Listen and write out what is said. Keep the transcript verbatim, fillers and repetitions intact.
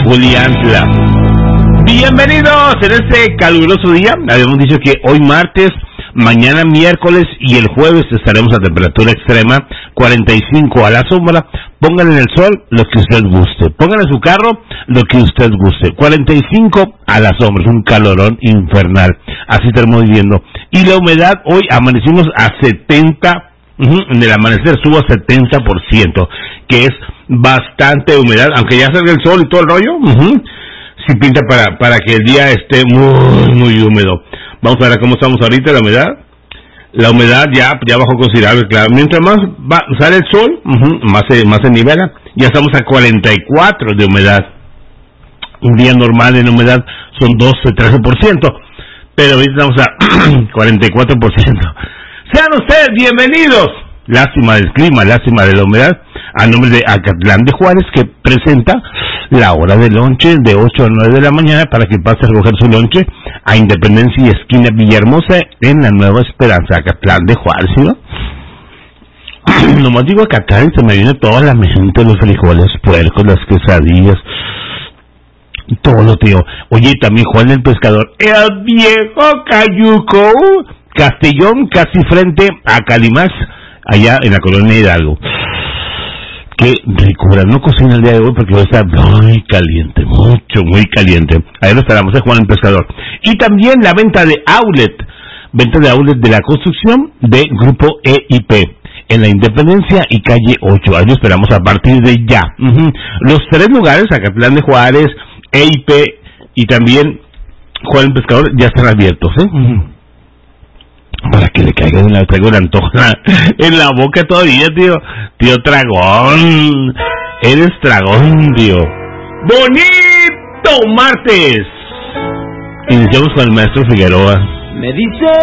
Juliantla. Bienvenidos en este caluroso día. Habíamos dicho que hoy martes, mañana miércoles y el jueves estaremos a temperatura extrema, cuarenta y cinco a la sombra. Pongan en el sol lo que usted guste. Pongan en su carro lo que usted guste. cuarenta y cinco a la sombra, es un calorón infernal. Así estaremos viviendo. Y la humedad, hoy amanecimos a setenta, uh-huh, en el amanecer estuvo a setenta por ciento, que es bastante humedad, aunque ya salga el sol y todo el rollo. Uh-huh. Sí pinta para, para que el día esté muy, muy húmedo. Vamos a ver cómo estamos ahorita, la humedad. La humedad ya, ya bajó considerable, claro. Mientras más va, sale el sol, uh-huh, más, se, más se nivela. Ya estamos a cuarenta y cuatro de humedad. Un día normal en humedad son doce, trece por ciento. Pero ahorita estamos a cuarenta y cuatro por ciento. Sean ustedes bienvenidos. Lástima del clima, lástima de la humedad. A nombre de Acatlán de Juárez, que presenta la hora de lonche de ocho a nueve de la mañana para que pase a recoger su lonche a Independencia y esquina Villahermosa en la Nueva Esperanza. Acatlán de Juárez, ¿no? Nomás digo Acatlán y se me viene toda la mente, los frijoles puercos, las quesadillas, todo lo tío. Oye, también Juan el Pescador, el viejo Cayuco, Castellón, casi frente a Calimax, allá en la colonia Hidalgo. Qué ricura, no cocina el día de hoy porque hoy está muy caliente, mucho, muy caliente. Ahí lo esperamos, es Juan el Pescador. Y también la venta de outlet, venta de outlet de la construcción de Grupo E I P, en la Independencia y calle ocho. Ahí lo esperamos a partir de ya. Uh-huh. Los tres lugares, Acatlán de Juárez, E I P y también Juan el Pescador, ya están abiertos, ¿eh? Uh-huh. Para que le caiga en la, traigo el antojo en la boca todavía, tío. Tío Tragón. Eres Tragón, tío. ¡Bonito martes! Iniciamos con el maestro Figueroa. Me dice...